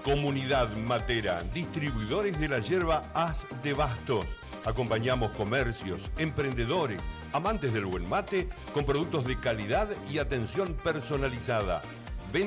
Comunidad Matera, distribuidores de la yerba As de Bastos. Acompañamos comercios, emprendedores, amantes del buen mate con productos de calidad y atención personalizada.